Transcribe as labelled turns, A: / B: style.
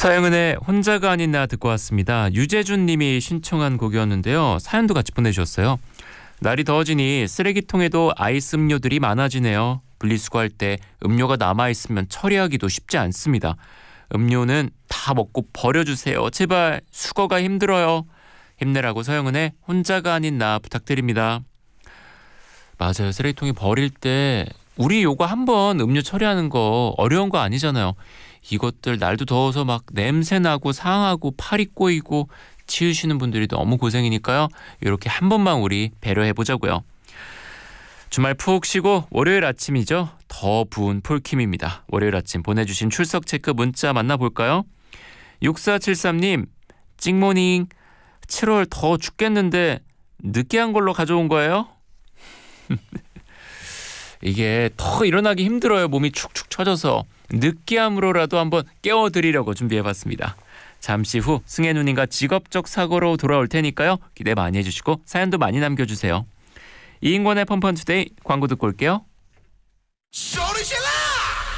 A: 서영은의 혼자가 아닌 나 듣고 왔습니다. 유재준 님이 신청한 곡이었는데요. 사연도 같이 보내주셨어요. 날이 더워지니 쓰레기통에도 아이스 음료들이 많아지네요. 분리수거할 때 음료가 남아있으면 처리하기도 쉽지 않습니다. 음료는 다 먹고 버려주세요. 제발 수거가 힘들어요. 힘내라고 서영은의 혼자가 아닌 나 부탁드립니다. 맞아요. 쓰레기통에 버릴 때 우리 요거 한번 음료 처리하는 거 어려운 거 아니잖아요. 이것들 날도 더워서 막 냄새나고 상하고 팔이 꼬이고 치우시는 분들이 너무 고생이니까요. 이렇게 한 번만 우리 배려해보자고요. 주말 푹 쉬고 월요일 아침이죠. 더 부은 폴킴입니다. 월요일 아침 보내주신 출석 체크 문자 만나볼까요? 6473님 찍모닝 7월 더 죽겠는데 느끼한 걸로 가져온 거예요? 이게 더 일어나기 힘들어요. 몸이 축축 처져서 느끼함으로라도 한번 깨워드리려고 준비해봤습니다. 잠시 후 승혜 누님과 직업적 사고로 돌아올 테니까요. 기대 많이 해주시고 사연도 많이 남겨주세요. 이인권의 펀펀투데이 광고 듣고 올게요.